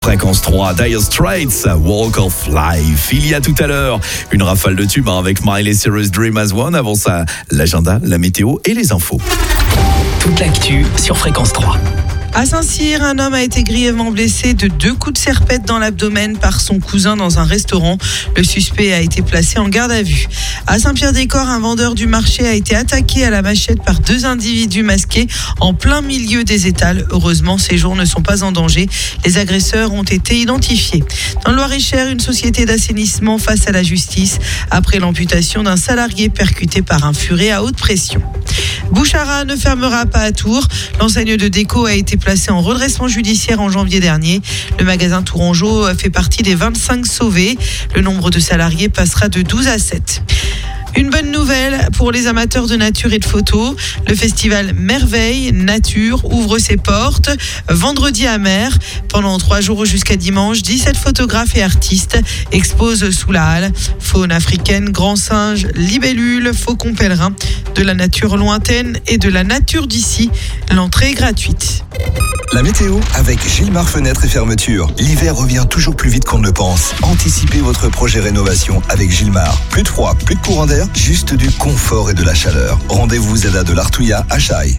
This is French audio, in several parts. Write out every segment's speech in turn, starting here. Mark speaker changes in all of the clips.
Speaker 1: Fréquence 3, Dire Straits, Walk of Life. Il y a tout à l'heure une rafale de tubes avec Miley Cyrus, Dream as One. Avant ça, l'agenda, la météo et les infos.
Speaker 2: Toute l'actu sur Fréquence 3.
Speaker 3: À Saint-Cyr, un homme a été grièvement blessé de 2 coups de serpette dans l'abdomen par son cousin dans un restaurant. Le suspect a été placé en garde à vue. À Saint-Pierre-des-Corps, un vendeur du marché a été attaqué à la machette par 2 individus masqués en plein milieu des étals. Heureusement, ces jours ne sont pas en danger. Les agresseurs ont été identifiés. Dans le Loir-et-Cher, une société d'assainissement face à la justice après l'amputation d'un salarié percuté par un furet à haute pression. Bouchara ne fermera pas à Tours. L'enseigne de déco a été placée en redressement judiciaire en janvier dernier. Le magasin Tourangeau fait partie des 25 sauvés. Le nombre de salariés passera de 12 à 7. Une bonne nouvelle pour les amateurs de nature et de photos. Le festival Merveille Nature ouvre ses portes vendredi à Mer. Pendant 3 jours jusqu'à dimanche, 17 photographes et artistes exposent sous la halle. Faune africaine, grands singes, libellules, faucons pèlerins, de la nature lointaine et de la nature d'ici. L'entrée est gratuite.
Speaker 4: La météo avec Gilmar Fenêtres et Fermetures. L'hiver revient toujours plus vite qu'on ne le pense. Anticipez votre projet rénovation avec Gilmar. Plus de froid, plus de courant d'air, juste du confort et de la chaleur. Rendez-vous Zeda de l'Artouillat à Chaille.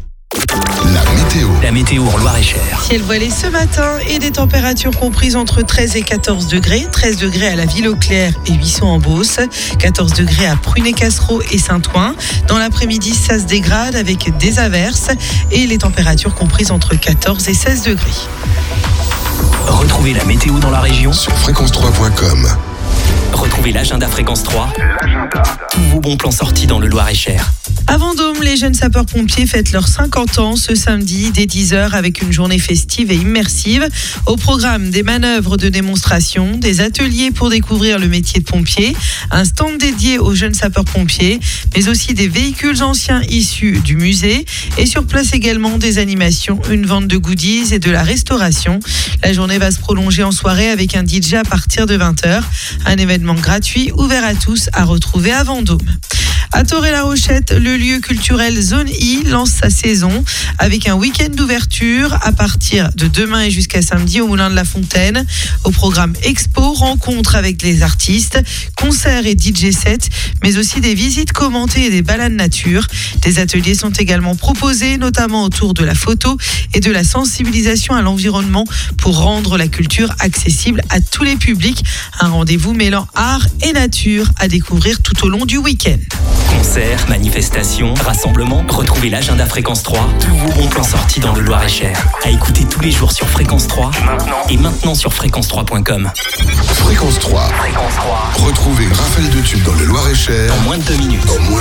Speaker 2: La météo en Loir-et-Cher.
Speaker 3: Ciel voilé ce matin et des températures comprises entre 13 et 14 degrés. 13 degrés à la Ville-aux-Clercs et Huisson en Beauce. 14 degrés à Prunet-Cassereau et Saint-Ouen. Dans l'après-midi, ça se dégrade avec des averses et les températures comprises entre 14 et 16 degrés.
Speaker 2: Retrouvez la météo dans la région
Speaker 5: sur fréquence3.com.
Speaker 2: Retrouvez l'agenda Fréquence 3. Tous vos bons plans sortis dans le Loir-et-Cher.
Speaker 3: À Vendôme, les jeunes sapeurs-pompiers fêtent leurs 50 ans ce samedi dès 10h avec une journée festive et immersive. Au programme, des manœuvres de démonstration, des ateliers pour découvrir le métier de pompier, un stand dédié aux jeunes sapeurs-pompiers, mais aussi des véhicules anciens issus du musée et sur place également des animations, une vente de goodies et de la restauration. La journée va se prolonger en soirée avec un DJ à partir de 20h. Un événement gratuit ouvert à tous à retrouver à Vendôme. À Toré-la-Rochette, le lieu culturel Zone I lance sa saison avec un week-end d'ouverture à partir de demain et jusqu'à samedi au Moulin de la Fontaine. Au programme expo, rencontres avec les artistes, concerts et DJ sets, mais aussi des visites commentées et des balades nature. Des ateliers sont également proposés, notamment autour de la photo et de la sensibilisation à l'environnement pour rendre la culture accessible à tous les publics. Un rendez-vous mêlant art et nature à découvrir tout au long du week-end.
Speaker 2: Concerts, manifestations, rassemblements, retrouvez l'agenda Fréquence 3. Tous vos bons plans sortis dans le Loir-et-Cher. À écouter tous les jours sur Fréquence 3 et maintenant sur fréquence3.com.
Speaker 5: Fréquence 3. Retrouvez une rafale de tubes dans le Loir-et-Cher
Speaker 2: En moins de 2 minutes.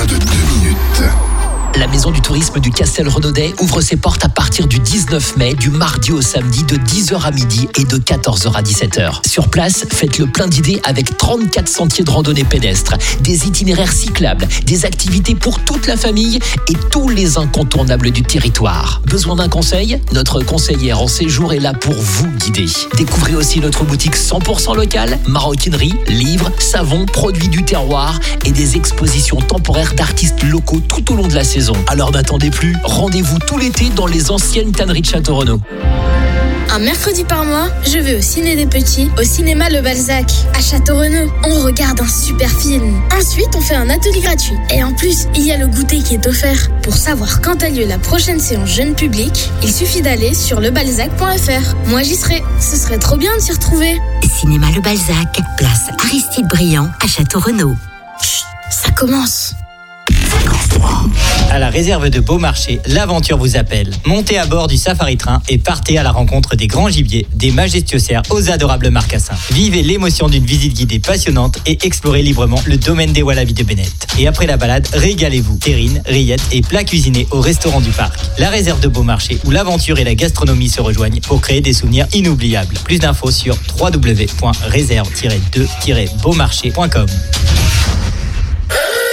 Speaker 2: La Maison du Tourisme du Castel-Renaudet ouvre ses portes à partir du 19 mai, du mardi au samedi, de 10h à midi et de 14h à 17h. Sur place, faites le plein d'idées avec 34 sentiers de randonnée pédestre, des itinéraires cyclables, des activités pour toute la famille et tous les incontournables du territoire. Besoin d'un conseil ? Notre conseillère en séjour est là pour vous guider. Découvrez aussi notre boutique 100% locale, maroquinerie, livres, savons, produits du terroir et des expositions temporaires d'artistes locaux tout au long de la saison. Alors n'attendez plus, rendez-vous tout l'été dans les anciennes tanneries de Château-Renaud.
Speaker 6: Un mercredi par mois, je vais au ciné des petits, au cinéma Le Balzac, à Château-Renaud. On regarde un super film. Ensuite, on fait un atelier gratuit. Et en plus, il y a le goûter qui est offert. Pour savoir quand a lieu la prochaine séance jeune public, il suffit d'aller sur lebalzac.fr. Moi, j'y serai. Ce serait trop bien de s'y retrouver.
Speaker 7: Cinéma Le Balzac, place Aristide Briand à Château-Renaud.
Speaker 6: Chut, ça commence.
Speaker 8: À la réserve de Beaumarchais, l'aventure vous appelle. Montez à bord du Safari Train et partez à la rencontre des grands gibiers, des majestueux cerfs aux adorables marcassins. Vivez l'émotion d'une visite guidée passionnante et explorez librement le domaine des wallabies de Bennett. Et après la balade, régalez-vous. Terrines, rillettes et plats cuisinés au restaurant du parc. La réserve de Beaumarchais où l'aventure et la gastronomie se rejoignent pour créer des souvenirs inoubliables. Plus d'infos sur www.réserve-2-beaumarchais.com.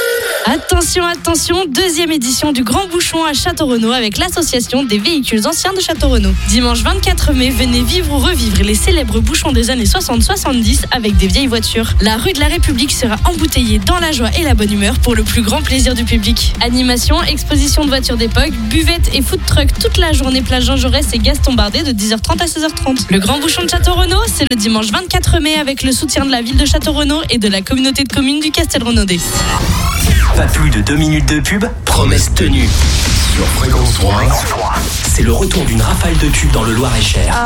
Speaker 9: Attention, deuxième édition du Grand Bouchon à Château-Renaud avec l'association des véhicules anciens de Château-Renaud. Dimanche 24 mai, venez vivre ou revivre les célèbres bouchons des années 60-70 avec des vieilles voitures. La rue de la République sera embouteillée dans la joie et la bonne humeur pour le plus grand plaisir du public. Animation, exposition de voitures d'époque, buvette et food truck toute la journée place Jean Jaurès et Gaston Bardet de 10h30 à 16h30. Le Grand Bouchon de Château-Renaud, c'est le dimanche 24 mai avec le soutien de la ville de Château-Renaud et de la communauté de communes du Castel-Renaudais.
Speaker 2: Pas plus de 2 minutes de pub, promesse tenue.
Speaker 5: Sur Fréquence 3.
Speaker 2: C'est le retour d'une rafale de tubes dans le Loir-et-Cher.